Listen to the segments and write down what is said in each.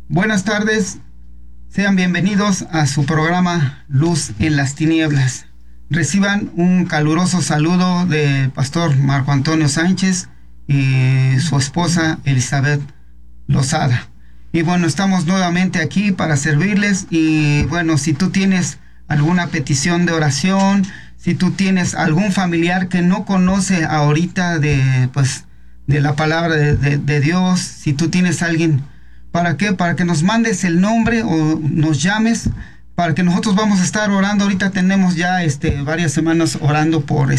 Buenas tardes, sean bienvenidos a su programa Luz en las Tinieblas. Reciban un caluroso saludo del pastor Marco Antonio Sánchez y su esposa Elizabeth Lozada. Y bueno, estamos nuevamente aquí para servirles. Y bueno, si tú tienes alguna petición de oración, si tú tienes algún familiar que no conoce ahorita de la palabra de Dios, si tú tienes alguien, ¿para qué? Para que nos mandes el nombre o nos llames, para que nosotros vamos a estar orando. Ahorita tenemos ya varias semanas orando por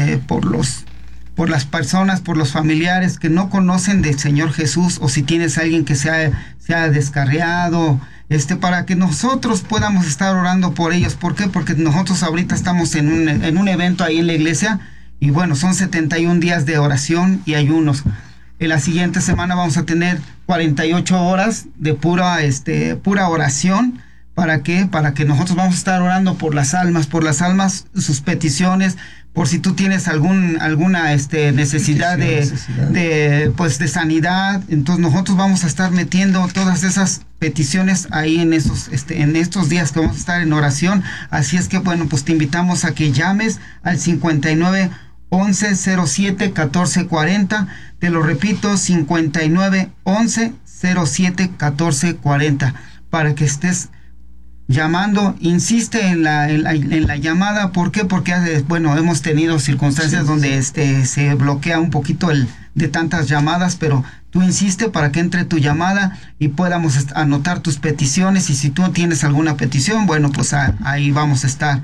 las personas, por los familiares que no conocen del Señor Jesús, o si tienes alguien que se ha descarriado, para que nosotros podamos estar orando por ellos. ¿Por qué? Porque nosotros ahorita estamos en un evento ahí en la iglesia, y bueno, son 71 días de oración y ayunos. En la siguiente semana vamos a tener 48 horas de pura oración. ¿Para qué? Para que nosotros vamos a estar orando por las almas, sus peticiones, por si tú tienes alguna necesidad de sanidad. Entonces nosotros vamos a estar metiendo todas esas peticiones ahí en estos días que vamos a estar en oración. Así es que bueno, pues te invitamos a que llames al 59 11 07 14 40. Te lo repito, 59 11 07 14 40, para que estés llamando. Insiste en la llamada. ¿Por qué? Porque bueno, hemos tenido circunstancias donde se bloquea un poquito de tantas llamadas, pero tú insiste para que entre tu llamada y podamos anotar tus peticiones. Y si tú tienes alguna petición, bueno, pues ahí vamos a estar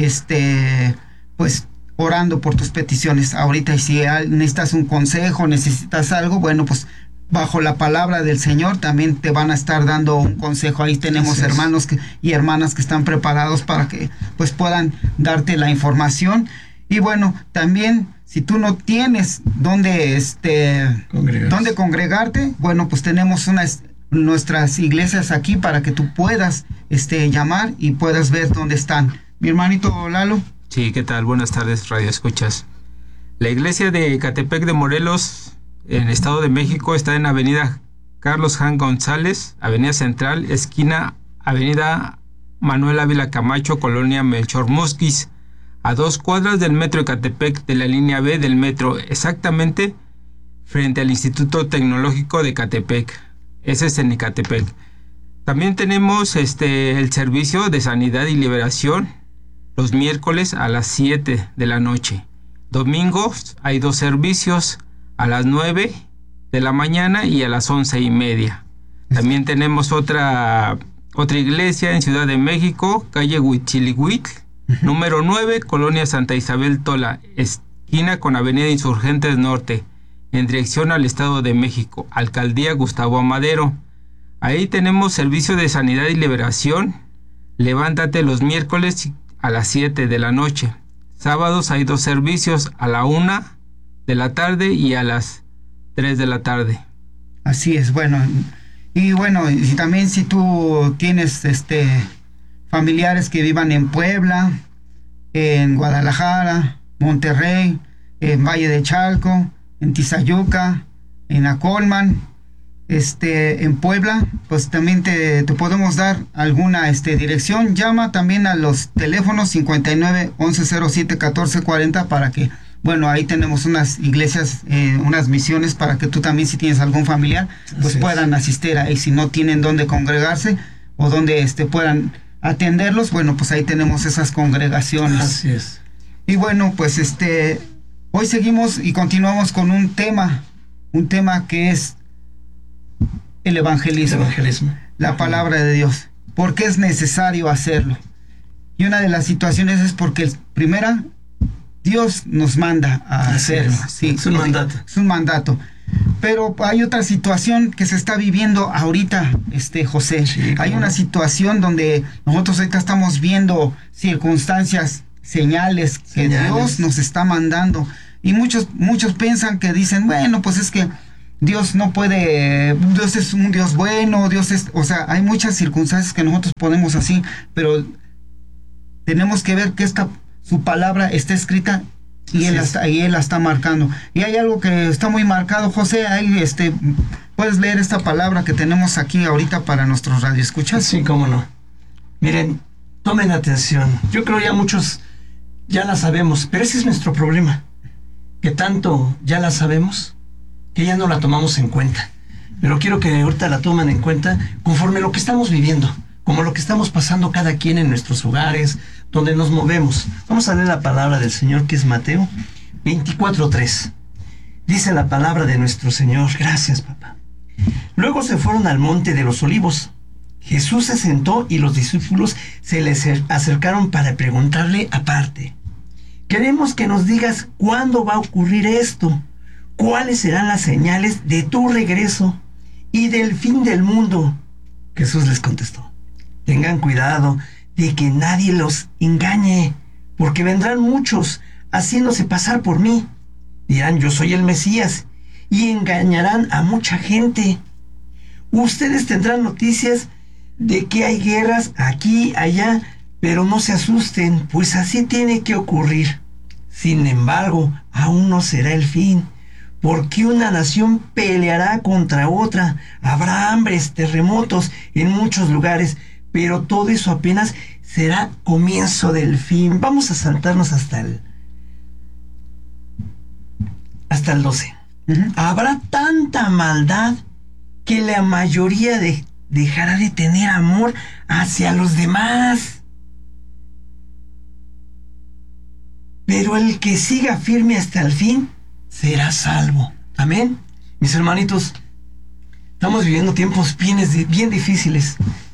orando por tus peticiones ahorita. Y si necesitas un consejo, necesitas algo, bueno, pues bajo la palabra del Señor también te van a estar dando un consejo. Ahí tenemos hermanos y hermanas que están preparados para que pues puedan darte la información. Y bueno, también si tú no tienes dónde congregarte, bueno, pues tenemos nuestras iglesias aquí para que tú puedas llamar y puedas ver dónde están. Mi hermanito Lalo. Sí, ¿qué tal? Buenas tardes, Radio Escuchas. La iglesia de Ecatepec de Morelos, en el Estado de México, está en Avenida Carlos Jan González, Avenida Central, esquina Avenida Manuel Ávila Camacho, Colonia Melchor Musquiz, a 2 cuadras del Metro Ecatepec, de la línea B del metro, exactamente frente al Instituto Tecnológico de Ecatepec. Ese es en Ecatepec. También tenemos el servicio de sanidad y liberación los miércoles a las 7 de la noche. Domingos hay 2 servicios, a las 9 de la mañana y a las 11:30. También tenemos otra iglesia en Ciudad de México, calle Huichilihuitl, número 9, Colonia Santa Isabel Tola, esquina con Avenida Insurgentes Norte, en dirección al Estado de México, Alcaldía Gustavo Amadero. Ahí tenemos servicio de sanidad y liberación. Levántate los miércoles a las 7 de la noche. Sábados hay 2 servicios, a la 1 de la tarde y a las 3 de la tarde. Así es, bueno. Y bueno, y también si tú tienes familiares que vivan en Puebla, en Guadalajara, Monterrey, en Valle de Chalco, en Tizayuca, en Acolman, en Puebla, pues también te podemos dar alguna dirección. Llama también a los teléfonos 59 11 07 14 40 para que, bueno, ahí tenemos unas iglesias, unas misiones para que tú también, si tienes algún familiar, pues puedan asistir ahí. Si no tienen dónde congregarse o donde puedan atenderlos, bueno, pues ahí tenemos esas congregaciones. Así es. Y bueno, pues hoy seguimos y continuamos con un tema que es el evangelismo. La palabra de Dios. ¿Por qué es necesario hacerlo? Y una de las situaciones es porque primera, Dios nos manda a hacerlo. Sí, es un mandato. Es un mandato. Pero hay otra situación que se está viviendo ahorita, José. Sí, hay una situación donde nosotros ahorita estamos viendo circunstancias, señales que Dios nos está mandando. Y muchos piensan que dicen, bueno, pues es que Dios no puede, Dios es un Dios bueno, hay muchas circunstancias que nosotros ponemos así, pero tenemos que ver que su palabra está escrita y él la está marcando. Y hay algo que está muy marcado, José, ahí puedes leer esta palabra que tenemos aquí ahorita para nuestros radioescuchas. Sí, cómo no. Miren, tomen atención. Yo creo ya muchos ya la sabemos, pero ese es nuestro problema. Que tanto ya la sabemos que ya no la tomamos en cuenta. Pero quiero que ahorita la tomen en cuenta conforme lo que estamos viviendo, como lo que estamos pasando cada quien en nuestros hogares, donde nos movemos. Vamos a leer la palabra del Señor, que es Mateo 24:3. Dice la palabra de nuestro Señor. Gracias, papá. Luego se fueron al monte de los olivos. Jesús se sentó y los discípulos se le acercaron para preguntarle aparte: queremos que nos digas cuándo va a ocurrir esto, cuáles serán las señales de tu regreso y del fin del mundo. Jesús les contestó: tengan cuidado de que nadie los engañe, porque vendrán muchos haciéndose pasar por mí. Dirán: yo soy el Mesías, y engañarán a mucha gente. Ustedes tendrán noticias de que hay guerras aquí, allá, pero no se asusten, pues así tiene que ocurrir. Sin embargo, aún no será el fin, porque una nación peleará contra otra. Habrá hambres, terremotos en muchos lugares, pero todo eso apenas será comienzo del fin. Vamos a saltarnos hasta el 12. Habrá tanta maldad que la mayoría dejará de tener amor hacia los demás. Pero el que siga firme hasta el fin será salvo. Amén. Mis hermanitos, estamos viviendo tiempos bien difíciles.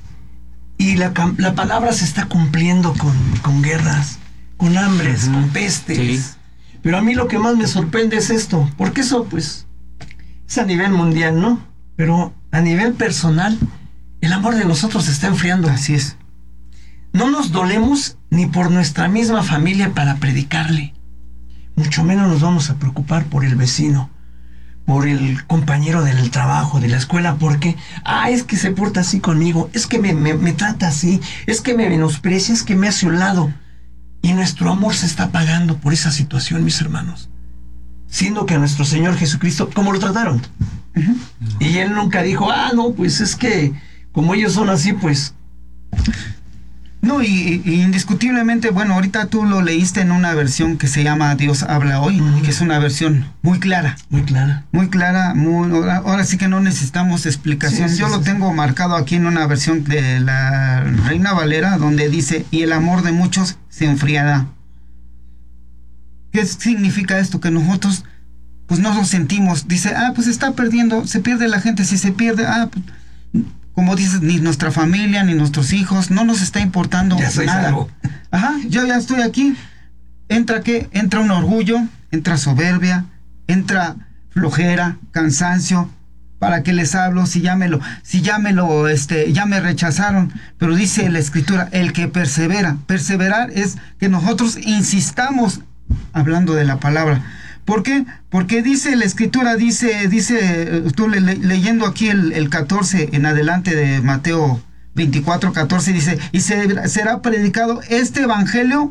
Y la palabra se está cumpliendo con guerras, con hambres, con pestes. Sí. Pero a mí lo que más me sorprende es esto, porque eso pues es a nivel mundial, ¿no? Pero a nivel personal, el amor de nosotros se está enfriando. Así es. No nos dolemos ni por nuestra misma familia para predicarle. Mucho menos nos vamos a preocupar por el vecino, por el compañero del trabajo, de la escuela, porque, es que se porta así conmigo, es que me trata así, es que me menosprecia, es que me hace un lado. Y nuestro amor se está pagando por esa situación, mis hermanos. Siendo que a nuestro Señor Jesucristo, ¿cómo lo trataron? Y Él nunca dijo: no, pues es que como ellos son así, pues... No, y indiscutiblemente, bueno, ahorita tú lo leíste en una versión que se llama Dios habla hoy, que es una versión muy clara. Muy clara. Muy clara, ahora sí que no necesitamos explicación. Yo lo tengo marcado aquí en una versión de la Reina Valera, donde dice: y el amor de muchos se enfriará. ¿Qué significa esto? Que nosotros, pues no lo sentimos. Dice: pues está perdiendo, se pierde la gente. Si se pierde, pues, como dices, ni nuestra familia, ni nuestros hijos, no nos está importando ya soy nada. Salvo. Yo ya estoy aquí. ¿Entra qué? Entra un orgullo, entra soberbia, entra flojera, cansancio. ¿Para qué les hablo? Ya me rechazaron. Pero dice la Escritura: el que persevera. Perseverar es que nosotros insistamos hablando de la palabra. ¿Por qué? Porque dice la Escritura, dice tú leyendo aquí el 14 en adelante de Mateo 24:14, dice: y será predicado este evangelio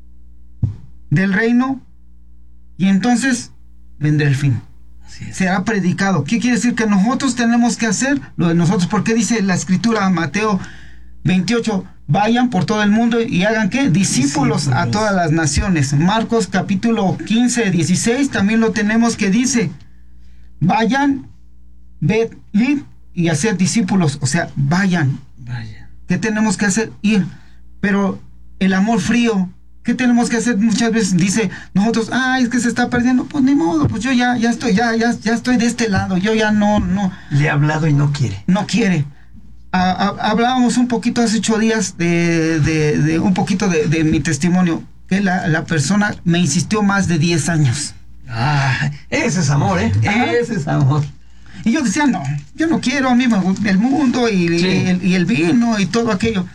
del reino, y entonces vendrá el fin. Será predicado. ¿Qué quiere decir? Que nosotros tenemos que hacer lo de nosotros. Porque dice la Escritura, Mateo 28: vayan por todo el mundo y hagan ¿qué? Discípulos a todas las naciones. Marcos capítulo 15, 16 también lo tenemos, que dice: vayan, ved y hacer discípulos. O sea, vayan. ¿Qué tenemos que hacer? Ir. Pero el amor frío, ¿qué tenemos que hacer? Muchas veces dice nosotros: es que se está perdiendo. Pues ni modo, pues yo ya estoy de este lado. Yo ya no. Le he hablado y no quiere. No quiere. Hablábamos un poquito hace 8 días de un poquito de mi testimonio, que la persona me insistió más de 10 años. Ese es amor, ¿eh? Ese es amor. Y yo decía: no, yo no quiero, a mí me gusta el mundo y el vino y todo aquello.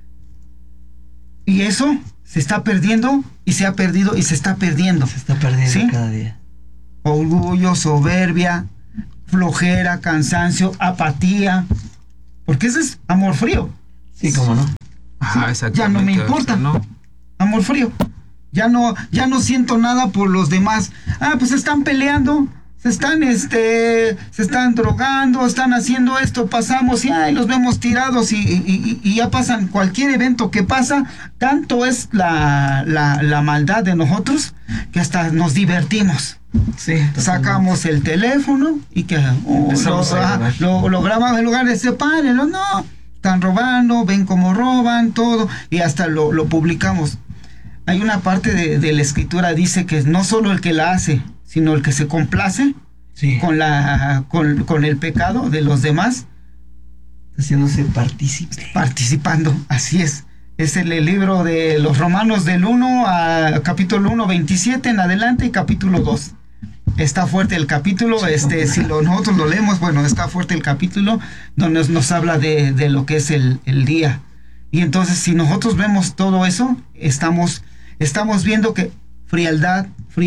Y eso se está perdiendo, y se ha perdido, y se está perdiendo. Se está perdiendo, ¿sí? Cada día. Orgullo, soberbia, flojera, cansancio, apatía. Porque ese es amor frío. Sí, cómo no. Ya no me importa. No. Amor frío. Ya no siento nada por los demás. Pues están peleando. se están drogando, están haciendo esto, pasamos y los vemos tirados y ya pasan cualquier evento que pasa, tanto es la maldad de nosotros que hasta nos divertimos. Sí, sacamos el teléfono y que lo grabamos en lugar de sepárenlo, no, están robando, ven cómo roban, todo, y hasta lo publicamos. Hay una parte de la escritura dice que no solo el que la hace, sino el que se complace con el pecado de los demás, haciéndose participando, así es. Es el libro de los Romanos del 1 a capítulo 1, 27 en adelante y capítulo 2. Está fuerte el capítulo, si nosotros lo leemos, bueno, está fuerte el capítulo donde nos habla de lo que es el día. Y entonces si nosotros vemos todo eso, estamos viendo que frialdad,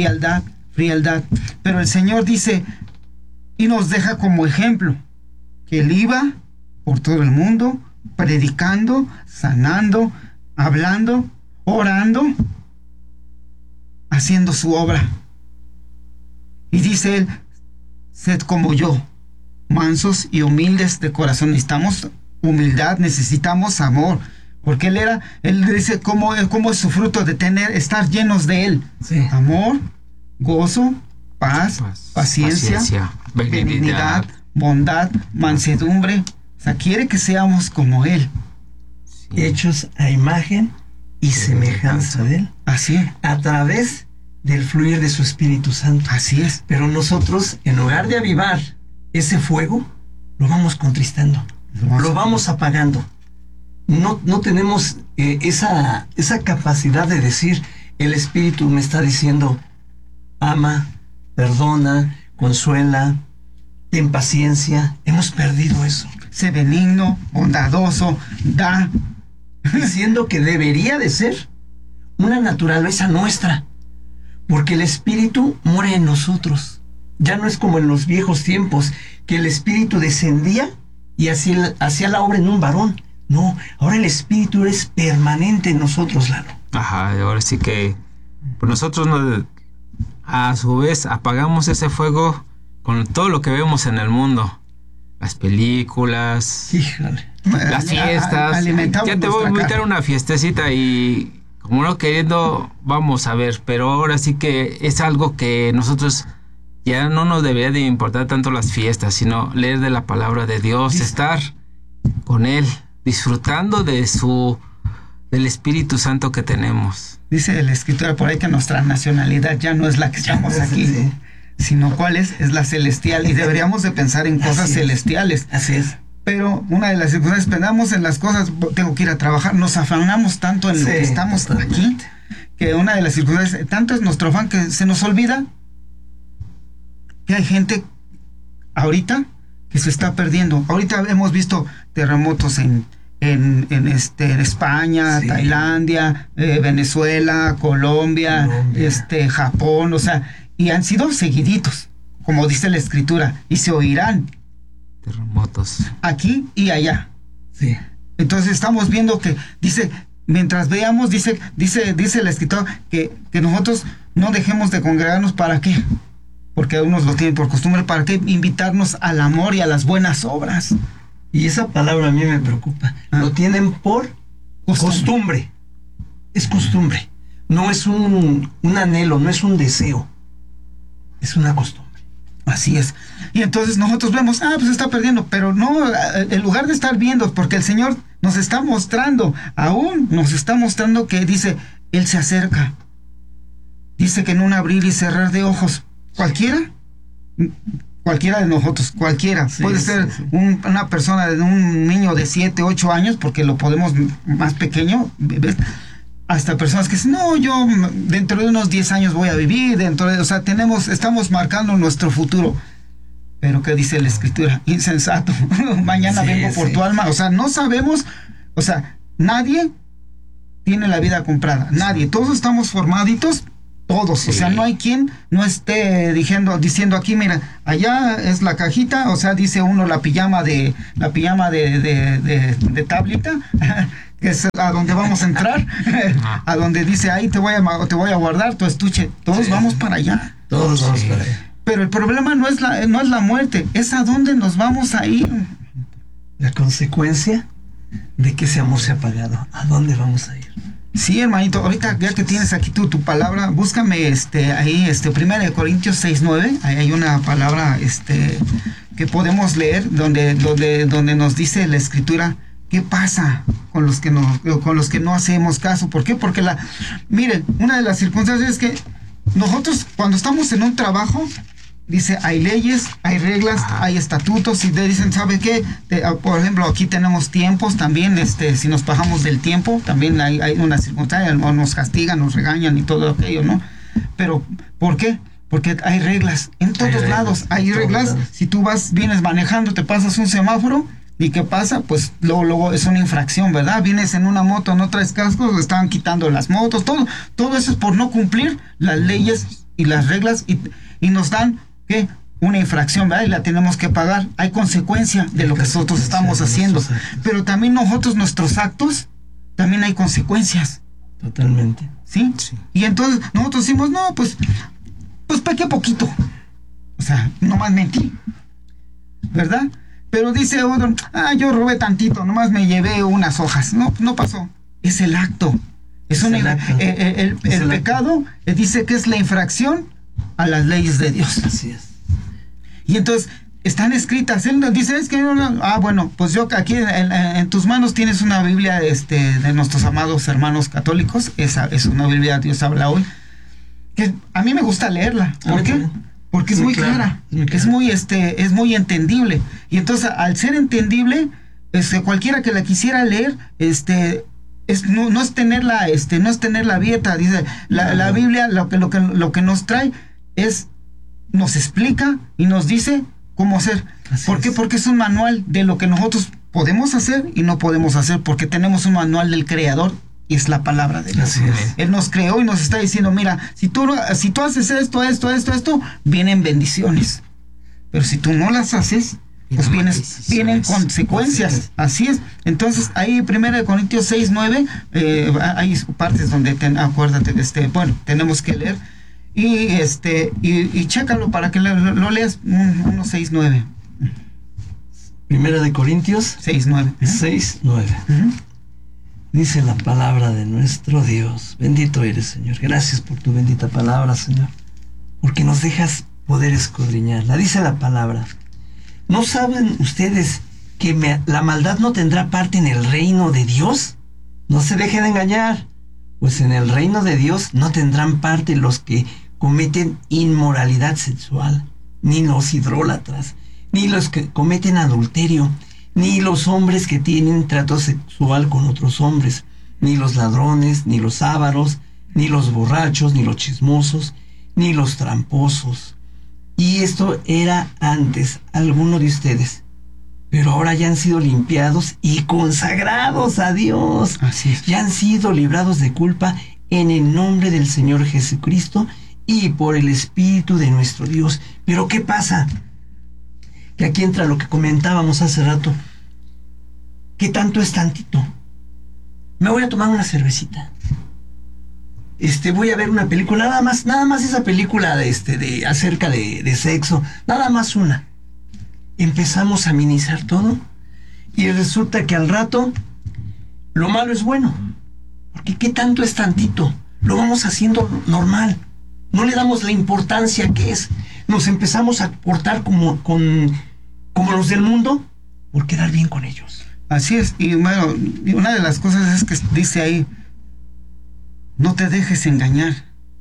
pero el Señor dice y nos deja como ejemplo que Él iba por todo el mundo predicando, sanando, hablando, orando, haciendo su obra. Y dice Él, sed como yo, mansos y humildes de corazón. Necesitamos humildad, necesitamos amor, porque Él dice cómo es su fruto de estar llenos de Él. Sí. Amor, gozo, paz, paciencia, benignidad, bondad, mansedumbre. O sea, quiere que seamos como Él. Sí. Hechos a imagen y semejanza de Él. Así es. A través del fluir de su Espíritu Santo. Así es. Pero nosotros, en lugar de avivar ese fuego, lo vamos contristando, lo vamos apagando. No tenemos esa capacidad de decir, el Espíritu me está diciendo, ama, perdona, consuela, ten paciencia. Hemos perdido eso. Sé benigno, bondadoso, da. Diciendo que debería de ser una naturaleza nuestra, porque el Espíritu mora en nosotros. Ya no es como en los viejos tiempos, que el Espíritu descendía y hacía la obra en un varón. No, ahora el Espíritu es permanente en nosotros, Lalo. Ajá, ahora sí que pues nosotros a su vez apagamos ese fuego con todo lo que vemos en el mundo. Las películas, híjole, las fiestas. Ya te voy a invitar a una fiestecita y como no queriendo, vamos a ver, pero ahora sí que es algo que nosotros ya no nos debería de importar tanto las fiestas, sino leer de la palabra de Dios, estar con Él, disfrutando del Espíritu Santo que tenemos. Dice la Escritura por ahí que nuestra nacionalidad ya no es la que estamos aquí, sino cuál es la celestial, y deberíamos de pensar en cosas celestiales. Así es. Pero una de las circunstancias, pensamos en las cosas, tengo que ir a trabajar, nos afanamos tanto en lo que estamos aquí, que una de las circunstancias, tanto es nuestro afán que se nos olvida que hay gente ahorita que se está perdiendo. Ahorita hemos visto terremotos en España, Tailandia, Venezuela, Colombia, Japón, o sea, y han sido seguiditos, como dice la Escritura, y se oirán terremotos aquí y allá. Sí. Entonces estamos viendo que dice, mientras veamos, dice la Escritura que nosotros no dejemos de congregarnos. ¿Para qué? Porque unos lo tienen por costumbre. ¿Para qué? Invitarnos al amor y a las buenas obras. Y esa palabra a mí me preocupa. Lo tienen por costumbre. Es costumbre. No es un anhelo, no es un deseo. Es una costumbre. Así es. Y entonces nosotros vemos, pues está perdiendo, pero no, en lugar de estar viendo, porque el Señor nos está mostrando, aún nos está mostrando que dice, Él se acerca. Dice que en un abrir y cerrar de ojos, cualquiera de nosotros, cualquiera, puede ser una persona, un niño de 7, 8 años, porque lo podemos más pequeño, ¿ves? Hasta personas que dicen, no, yo dentro de unos 10 años voy a vivir, estamos marcando nuestro futuro. Pero ¿qué dice la Escritura? Insensato, mañana vengo por tu alma. O sea, no sabemos, o sea, nadie tiene la vida comprada, nadie, todos estamos formaditos, todos, o sea, no hay quien no esté diciendo aquí, mira, allá es la cajita, o sea, dice uno la pijama de tablita, que es a donde vamos a entrar, a donde dice ahí te voy a guardar tu estuche, todos vamos para allá. Todos vamos para allá. Pero el problema no es la muerte, es a dónde nos vamos a ir. La consecuencia de que ese amor se ha apagado. ¿A dónde vamos a ir? Sí, hermanito, ahorita ya que tienes aquí tu palabra, búscame ahí 1 Corintios 6:9, ahí hay una palabra que podemos leer donde nos dice la escritura qué pasa con los que no hacemos caso. ¿Por qué? Porque miren, una de las circunstancias es que nosotros cuando estamos en un trabajo, dice, hay leyes, hay reglas, hay estatutos, y te dicen, ¿sabe qué? Por ejemplo, aquí tenemos tiempos también, si nos bajamos del tiempo, también hay una circunstancia, nos castigan, nos regañan y todo aquello, ¿no? Pero, ¿por qué? Porque hay reglas, en todos lados hay reglas. Si tú vienes manejando, te pasas un semáforo, ¿y qué pasa? Pues luego es una infracción, ¿verdad? Vienes en una moto, no traes cascos, estaban quitando las motos, todo eso es por no cumplir las leyes y las reglas, y nos dan ¿qué? Una infracción, ¿verdad? Y la tenemos que pagar. Hay consecuencia de lo que nosotros estamos haciendo. Pero también nuestros actos, también hay consecuencias. Totalmente. ¿Sí? Y entonces nosotros decimos, no, pues pequé poquito. O sea, nomás mentí. ¿Verdad? Pero dice otro, yo robé tantito, nomás me llevé unas hojas. No pasó. Es el acto. El pecado dice que es la infracción a las leyes de Dios. Así es. Y entonces están escritas. Él nos dice, es que bueno, pues yo aquí en tus manos tienes una Biblia de nuestros amados hermanos católicos. Esa es una Biblia, Dios habla hoy, que a mí me gusta leerla. ¿Por qué? Porque es muy clara, es muy entendible. Y entonces, al ser entendible, cualquiera que la quisiera leer, no es tenerla abierta. Dice la Biblia, lo que nos trae nos explica y nos dice cómo hacer. ¿Por qué? Porque es un manual de lo que nosotros podemos hacer y no podemos hacer, porque tenemos un manual del Creador y es la palabra de Dios. Él nos creó y nos está diciendo, mira, si tú haces esto, vienen bendiciones. Pero si tú no las haces, pues vienen consecuencias. Así es. Entonces, ahí 1 Corintios 6:9, hay partes donde acuérdate tenemos que leer y chécalo para que lo leas. 1:6:9. 1 Corintios 6:9. 6:9. Dice la palabra de nuestro Dios. Bendito eres, Señor. Gracias por tu bendita palabra, Señor, porque nos dejas poder escudriñarla. Dice la palabra: ¿no saben ustedes que la maldad no tendrá parte en el reino de Dios? No se dejen engañar, pues en el reino de Dios no tendrán parte los que cometen inmoralidad sexual, ni los idólatras, ni los que cometen adulterio, ni los hombres que tienen trato sexual con otros hombres, ni los ladrones, ni los ávaros, ni los borrachos, ni los chismosos, ni los tramposos. Y esto era antes alguno de ustedes, pero ahora ya han sido limpiados y consagrados a Dios. Así es. Ya han sido librados de culpa en el nombre del Señor Jesucristo y por el Espíritu de nuestro Dios. Pero ¿qué pasa? Que aquí entra lo que comentábamos hace rato. ¿Qué tanto es tantito? Me voy a tomar una cervecita. Voy a ver una película, nada más esa película acerca de sexo, nada más una. Empezamos a minimizar todo y resulta que al rato lo malo es bueno. Porque ¿qué tanto es tantito? Lo vamos haciendo normal. No le damos la importancia que es. Nos empezamos a portar como los del mundo por quedar bien con ellos. Así es. Y bueno, una de las cosas es que dice ahí, no te dejes engañar.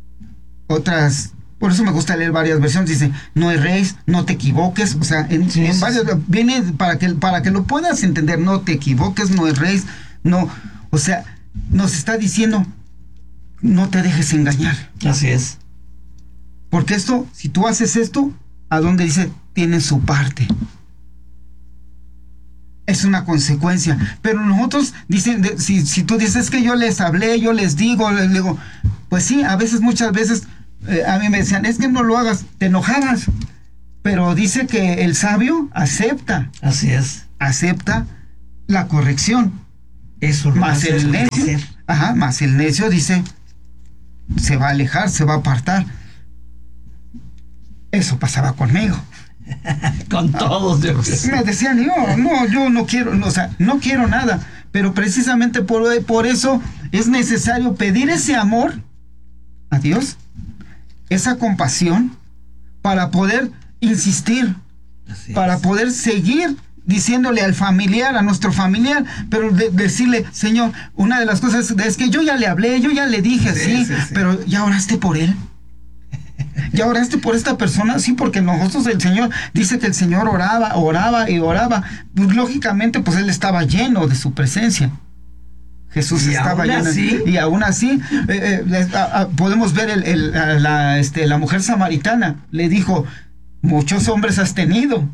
Por eso me gusta leer varias versiones. Dice, no erréis, no te equivoques. O sea, en varios viene para que lo puedas entender. No te equivoques, no erréis, no. O sea, nos está diciendo, no te dejes engañar. Así es. Porque si tú haces esto, ¿a dónde dice? Tienen su parte. Es una consecuencia. Pero nosotros dicen, si tú dices que yo les hablé, yo les digo, pues sí, muchas veces a mí me decían, es que no lo hagas, te enojabas. Pero dice que el sabio acepta. Así es. Acepta la corrección. Eso más el necio. Más el necio dice, se va a alejar, se va a apartar. Eso pasaba conmigo. Con todos. Me decían, yo no quiero, o sea, no quiero nada. Pero precisamente por eso es necesario pedir ese amor a Dios, esa compasión, para poder insistir, para poder seguir diciéndole al familiar, a nuestro familiar, pero decirle, Señor, una de las cosas es que yo ya le hablé, yo ya le dije, sí, pero ¿ya oraste por él? ¿Ya oraste por esta persona? Sí, porque nosotros, el Señor, dice que el Señor oraba. Pues lógicamente, pues él estaba lleno de su presencia. Jesús estaba lleno. Y aún así, podemos ver la mujer samaritana. Le dijo, muchos hombres has tenido,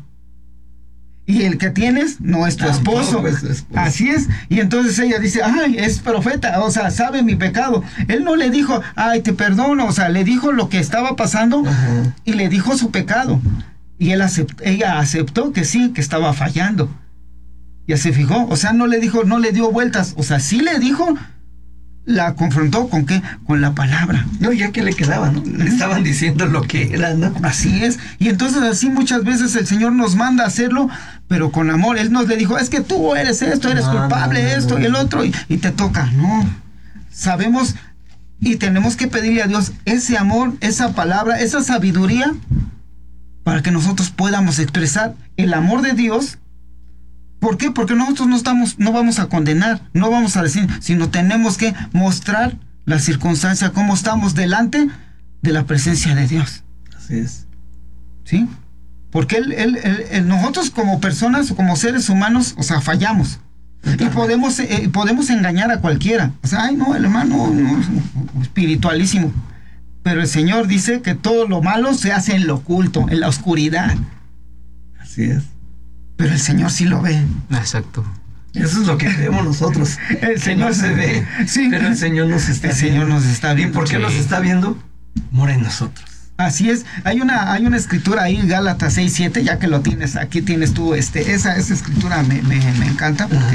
y el que tienes no es tu esposo. Así es. Y entonces ella dice, ay, es profeta, o sea, sabe mi pecado. Él no le dijo, ay, te perdono, o sea, le dijo lo que estaba pasando. Y le dijo su pecado. Y ella aceptó que sí, que estaba fallando. Ya se fijó, o sea, no le dio vueltas, o sea, sí le dijo, la confrontó ¿con qué? Con la palabra. No, ya que le quedaba, ¿no? Le estaban diciendo lo que era, ¿no? Así es. Y entonces así muchas veces el Señor nos manda a hacerlo, pero con amor. Él nos le dijo, es que tú eres esto, eres culpable, esto y el otro, y te toca. No. Sabemos y tenemos que pedirle a Dios ese amor, esa palabra, esa sabiduría, para que nosotros podamos expresar el amor de Dios. ¿Por qué? Porque nosotros no vamos a condenar, no vamos a decir, sino tenemos que mostrar la circunstancia, cómo estamos delante de la presencia de Dios. Así es. ¿Sí? Porque nosotros como personas, como seres humanos, o sea, fallamos. Y podemos engañar a cualquiera. O sea, ay, no, el hermano no, espiritualísimo. Pero el Señor dice que todo lo malo se hace en lo oculto, en la oscuridad. Así es. Pero el Señor sí lo ve. Exacto. Eso es lo que creemos nosotros. El Señor no se ve, sí, pero el Señor nos está viendo. El Señor nos está viendo. ¿Y por qué nos está viendo? Mora en nosotros. Así es. Hay una escritura ahí, Gálatas 6:7, ya que lo tienes, aquí tienes tú, esa escritura me encanta, porque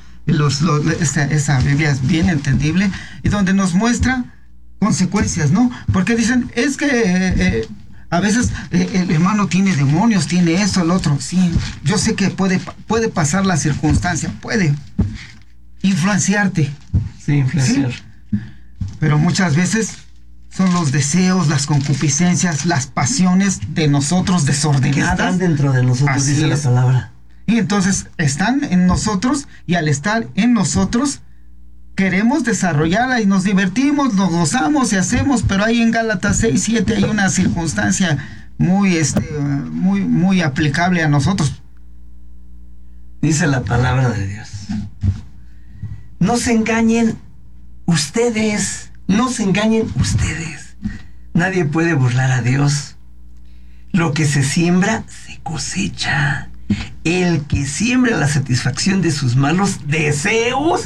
esa Biblia es bien entendible, y donde nos muestra consecuencias, ¿no? Porque dicen, es que a veces el hermano tiene demonios, tiene esto, el otro. Sí, yo sé que puede pasar la circunstancia, puede influenciarte. Sí, influenciar. ¿Sí? Pero muchas veces son los deseos, las concupiscencias, las pasiones de nosotros desordenadas. Que están dentro de nosotros, así dice la palabra. Y entonces están en nosotros, y al estar en nosotros, queremos desarrollarla y nos divertimos, nos gozamos y hacemos, pero ahí en Gálatas 6:7 hay una circunstancia muy aplicable a nosotros. Dice la palabra de Dios: no se engañen ustedes, nadie puede burlar a Dios. Lo que se siembra se cosecha. El que siembra la satisfacción de sus malos deseos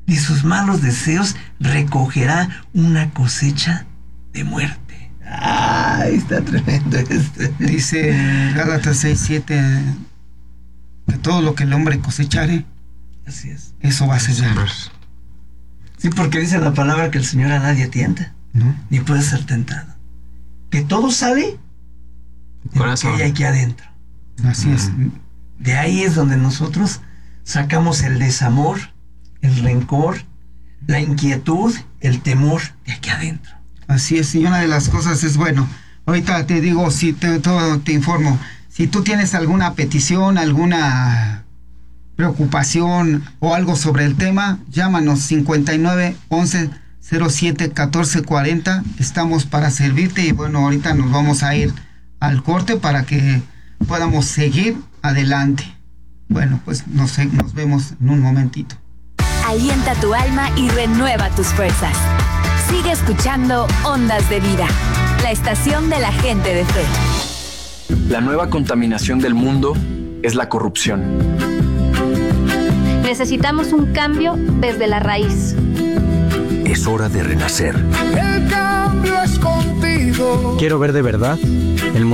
recogerá una cosecha de muerte. ¡Ay, está tremendo esto! Dice Gálatas 6:7 que todo lo que el hombre cosechare, así es, eso va a ser. Sí, porque dice la palabra que el Señor a nadie tienta, ¿no? Ni puede ser tentado. Que todo sale de lo que hay aquí adentro. Así es. De ahí es donde nosotros sacamos el desamor, el rencor, la inquietud, el temor de aquí adentro. Así es, y una de las cosas es, bueno, ahorita te digo, si te informo, si tú tienes alguna petición, alguna preocupación o algo sobre el tema, llámanos 59 11 07 14 40, estamos para servirte. Y bueno, ahorita nos vamos a ir al corte para que podamos seguir adelante. Bueno, pues nos vemos en un momentito. Alienta tu alma y renueva tus fuerzas. Sigue escuchando Ondas de Vida, la estación de la gente de fe. La nueva contaminación del mundo es la corrupción. Necesitamos un cambio desde la raíz. Es hora de renacer. El cambio es contigo. Quiero ver de verdad el mundo